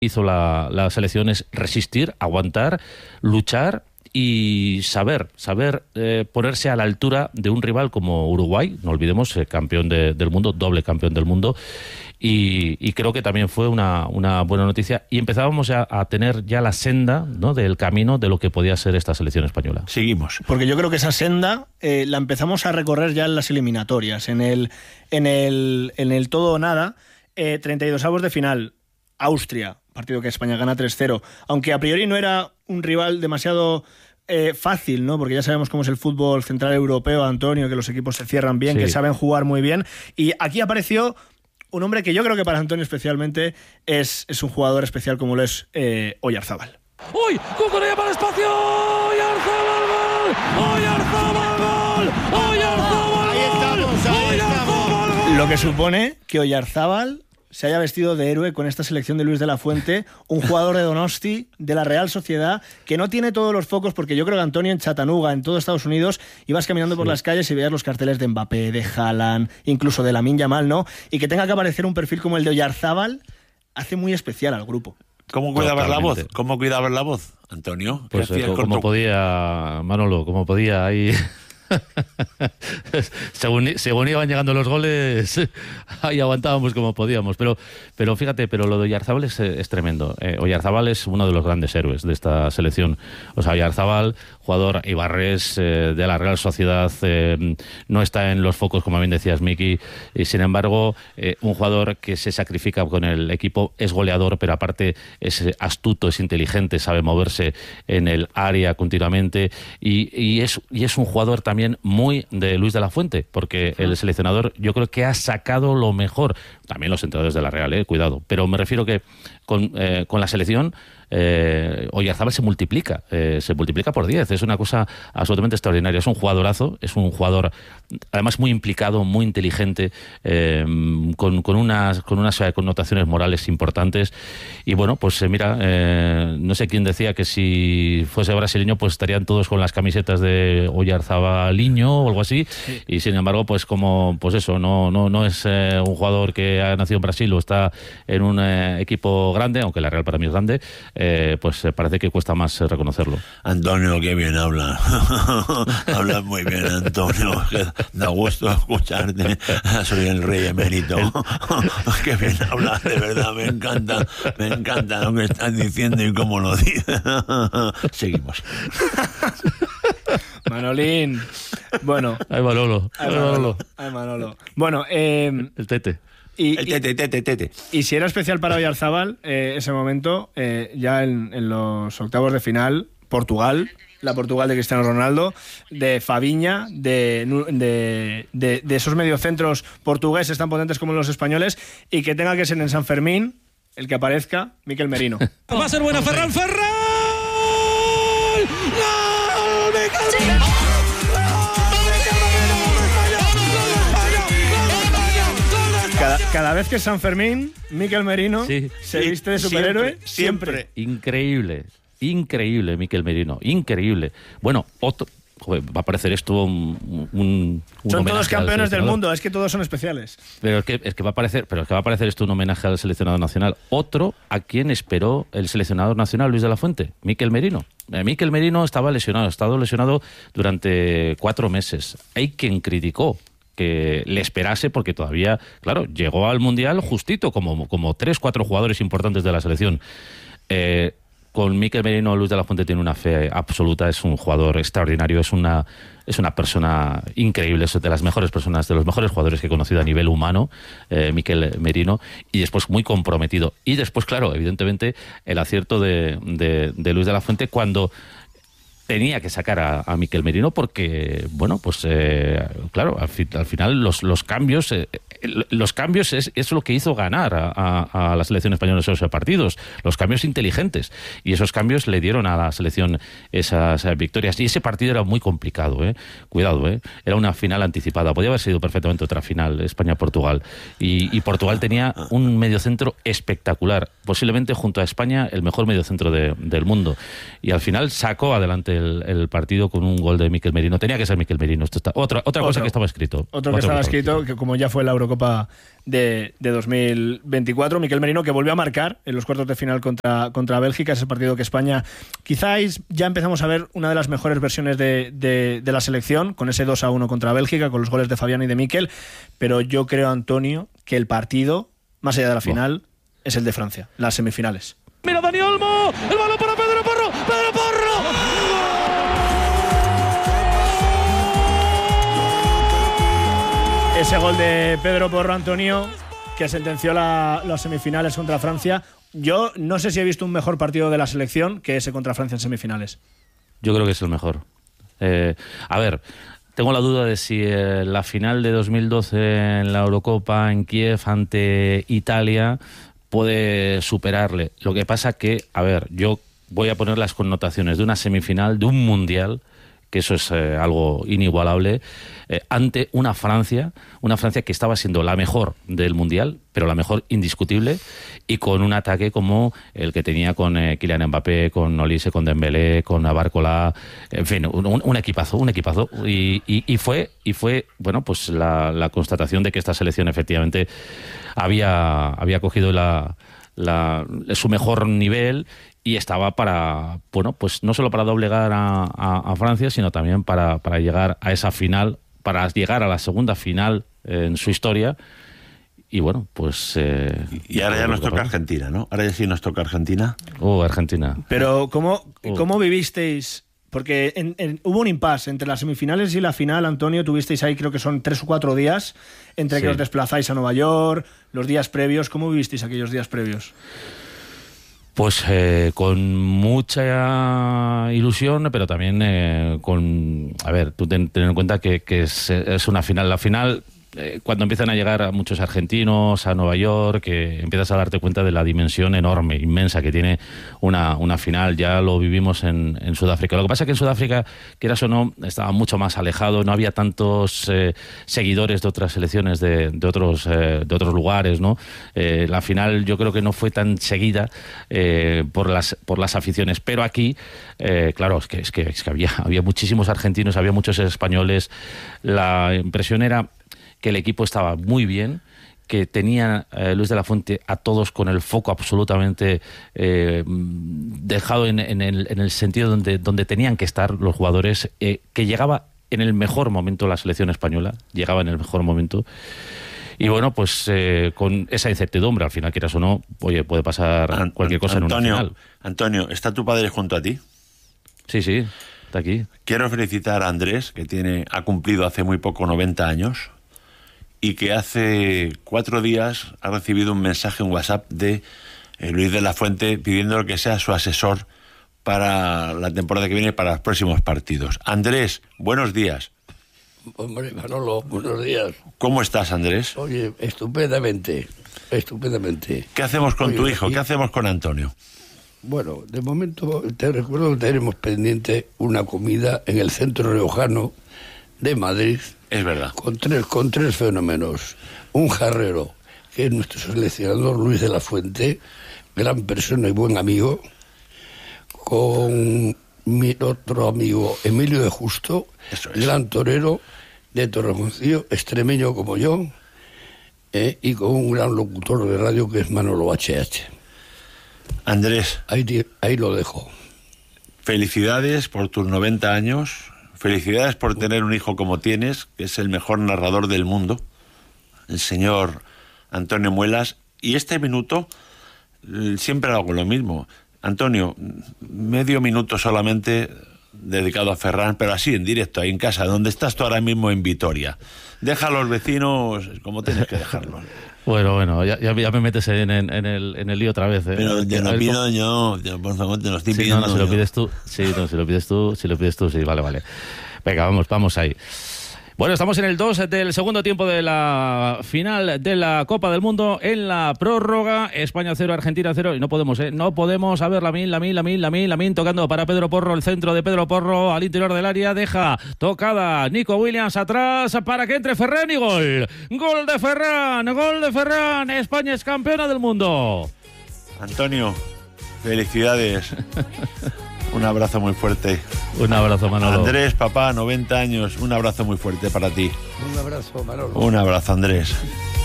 hizo la selección es resistir, aguantar, luchar y saber ponerse a la altura de un rival como Uruguay, no olvidemos, campeón del mundo, doble campeón del mundo, y creo que también fue una buena noticia, y empezábamos a tener ya la senda, ¿no?, del camino de lo que podía ser esta selección española. Seguimos. Porque yo creo que esa senda la empezamos a recorrer ya en las eliminatorias, en el todo o nada, 32avos de final, Austria, partido que España gana 3-0, aunque a priori no era un rival demasiado fácil, ¿no? Porque ya sabemos cómo es el fútbol central europeo, Antonio, que los equipos se cierran bien, sí, que saben jugar muy bien, y aquí apareció un hombre que yo creo que para Antonio especialmente es un jugador especial, como lo es Oyarzábal. ¡Uy! ¡Cucurella para el espacio! ¡Oyarzábal gol! ¡Oyarzábal gol! ¡Oyarzábal! Ahí estamos. Lo que supone que Oyarzábal se haya vestido de héroe con esta selección de Luis de la Fuente, un jugador de Donosti, de la Real Sociedad, que no tiene todos los focos, porque yo creo que Antonio, en Chattanooga, en todo Estados Unidos, ibas caminando por las calles y veías los carteles de Mbappé, de Haaland, incluso de Lamine Yamal, ¿no? Y que tenga que aparecer un perfil como el de Oyarzábal hace muy especial al grupo. ¿Cómo cuidabas la voz? ¿Cómo cuidabas la voz, Antonio? Pues como podía, Manolo, como podía ahí... según iban llegando los goles, ahí aguantábamos como podíamos, pero fíjate, lo de Oyarzábal es tremendo. Oyarzábal es uno de los grandes héroes de esta selección. O sea, Oyarzábal, jugador Ibarres de la Real Sociedad, no está en los focos, como bien decías, Miki, y sin embargo un jugador que se sacrifica con el equipo, es goleador, pero aparte es astuto, es inteligente, sabe moverse en el área continuamente, y es un jugador también muy de Luis de la Fuente, porque el seleccionador yo creo que ha sacado lo mejor, también los entrenadores de la Real, cuidado, pero me refiero que con la selección Oyarzábal se multiplica por 10, es una cosa absolutamente extraordinaria, es un jugadorazo, es un jugador además muy implicado, muy inteligente, con unas connotaciones morales importantes, y bueno, pues mira, no sé quién decía que si fuese brasileño pues estarían todos con las camisetas de Oyarzabaliño o algo así, sí. Y sin embargo pues eso, no es un jugador que ha nacido en Brasil o está en un equipo grande, aunque la Real para mí es grande, pues parece que cuesta más reconocerlo. Antonio, qué bien habla. Hablas muy bien, Antonio. Da gusto escucharte. Soy el rey emérito. Qué bien hablas, de verdad. Me encanta lo que estás diciendo y cómo lo dices. Seguimos. Manolín. Bueno. Ay, Manolo. Bueno, el Tete. El tete. Y si era especial para Oyarzábal, ese momento, ya en los octavos de final, Portugal, la Portugal de Cristiano Ronaldo, de Fabiña, de esos mediocentros portugueses tan potentes como los españoles, y que tenga que ser en San Fermín el que aparezca Mikel Merino. Va a ser buena Ferran. ¡Gol! ¡Mikel Merino! Cada vez que es San Fermín, Mikel Merino se viste de superhéroe, siempre. Increíble, Mikel Merino, increíble. Bueno, va a parecer esto un son todos campeones del mundo, es que todos son especiales. Pero es que va a parecer esto un homenaje al seleccionador nacional. Otro a quien esperó el seleccionador nacional, Luis de la Fuente, Mikel Merino. Mikel Merino ha estado lesionado durante 4 meses. Hay quien criticó que le esperase, porque todavía, claro, llegó al Mundial justito, como 3-4 jugadores importantes de la selección. Con Mikel Merino, Luis de la Fuente tiene una fe absoluta, es un jugador extraordinario, es una persona increíble, es de las mejores personas, de los mejores jugadores que he conocido a nivel humano, Mikel Merino, y después muy comprometido. Y después, claro, evidentemente, el acierto de Luis de la Fuente cuando tenía que sacar a Mikel Merino, porque, bueno, pues claro, al final los cambios es lo que hizo ganar a la selección española esos partidos, los cambios inteligentes, y esos cambios le dieron a la selección esas victorias, y ese partido era muy complicado, cuidado, era una final anticipada, podía haber sido perfectamente otra final, España-Portugal, y Portugal tenía un mediocentro espectacular, posiblemente junto a España el mejor mediocentro del mundo, y al final sacó adelante el partido con un gol de Miquel Merino. Tenía que ser Miquel Merino. Esto está, otra cosa que estaba escrito. Otro que estaba escrito, que como ya fue la Eurocopa de 2024, Miquel Merino, que volvió a marcar en los cuartos de final contra Bélgica. Es el partido que España, quizás ya empezamos a ver una de las mejores versiones de la selección, con ese 2-1 contra Bélgica, con los goles de Fabián y de Miquel. Pero yo creo, Antonio, que el partido, más allá de la final, es el de Francia, las semifinales. Mira Dani Olmo, el balón para Pedro Porro, Pedro Porro. Ese gol de Pedro Porro, Antonio, que sentenció las semifinales contra Francia. Yo no sé si he visto un mejor partido de la selección que ese contra Francia en semifinales. Yo creo que es el mejor. A ver, tengo la duda de si la final de 2012 en la Eurocopa en Kiev ante Italia puede superarle. Lo que pasa que, a ver, yo voy a poner las connotaciones de una semifinal, de un mundial, que eso es algo inigualable, ante una Francia que estaba siendo la mejor del mundial, pero la mejor indiscutible, y con un ataque como el que tenía con Kylian Mbappé, con Olise, con Dembélé, con Barcola, en fin, un equipazo, y fue, bueno, pues la constatación de que esta selección efectivamente había cogido su mejor nivel y estaba para, bueno, pues no solo para doblegar a Francia, sino también para llegar a esa final, para llegar a la segunda final en su historia. Y bueno, pues... y ahora ya nos toca Argentina, ¿no? Ahora ya sí nos toca Argentina. Argentina. Pero ¿cómo vivisteis? Porque hubo un impasse entre las semifinales y la final, Antonio. Tuvisteis ahí, creo que son 3 o 4 días entre que os desplazáis a Nueva York, los días previos. ¿Cómo vivisteis aquellos días previos? Pues con mucha ilusión, pero también a ver, tú ten en cuenta que es una final. La final, cuando empiezan a llegar muchos argentinos a Nueva York, que empiezas a darte cuenta de la dimensión enorme, inmensa que tiene una final. Ya lo vivimos en Sudáfrica. Lo que pasa es que en Sudáfrica, quieras o no, estaba mucho más alejado, no había tantos seguidores de otras selecciones de otros lugares, ¿no? La final yo creo que no fue tan seguida por las aficiones, pero aquí, claro, es que había muchísimos argentinos, había muchos españoles. La impresión era que el equipo estaba muy bien, que tenía Luis de la Fuente a todos con el foco absolutamente dejado en el sentido donde tenían que estar los jugadores, que llegaba en el mejor momento la selección española, llegaba en el mejor momento. Y bueno, pues con esa incertidumbre, al final, quieras o no, oye, puede pasar cualquier cosa en una final. Antonio, ¿está tu padre junto a ti? Sí, está aquí. Quiero felicitar a Andrés, que ha cumplido hace muy poco 90 años, y que hace 4 días ha recibido un mensaje en WhatsApp de Luis de la Fuente pidiéndole que sea su asesor para la temporada que viene, para los próximos partidos. Andrés, buenos días. Hombre, Manolo, buenos días. ¿Cómo estás, Andrés? Oye, estupendamente. ¿Qué hacemos con tu hijo? ¿Qué hacemos con Antonio? Bueno, de momento te recuerdo que tenemos pendiente una comida en el centro riojano de Madrid. Es verdad. Con tres fenómenos. Un jarrero, que es nuestro seleccionador Luis de la Fuente, gran persona y buen amigo, con mi otro amigo Emilio de Justo, gran torero de Torrejoncillo, extremeño como yo, y con un gran locutor de radio que es Manolo HH. Andrés, ahí lo dejo. Felicidades por tus 90 años. Felicidades por tener un hijo como tienes, que es el mejor narrador del mundo, el señor Antonio Muelas. Y este minuto siempre hago lo mismo. Antonio, medio minuto solamente dedicado a Ferran, pero así en directo, ahí en casa, donde estás tú ahora mismo en Vitoria. Deja a los vecinos como tienes que dejarlos. Bueno, ya me metes en el lío otra vez. Pero te lo pido yo, por favor, te lo estoy pidiendo. No, si lo pides tú. Sí, no, si lo pides tú, sí, vale. Venga, vamos ahí. Bueno, estamos en el 2 del segundo tiempo de la final de la Copa del Mundo en la prórroga. España 0, Argentina 0. Y no podemos. A ver, Lamine tocando para Pedro Porro, el centro de Pedro Porro al interior del área. Deja tocada Nico Williams atrás para que entre Ferran y gol. Gol de Ferran. España es campeona del mundo. Antonio, felicidades. Un abrazo muy fuerte. Un abrazo, Manolo. Andrés, papá, 90 años, un abrazo muy fuerte para ti. Un abrazo, Manolo. Un abrazo, Andrés.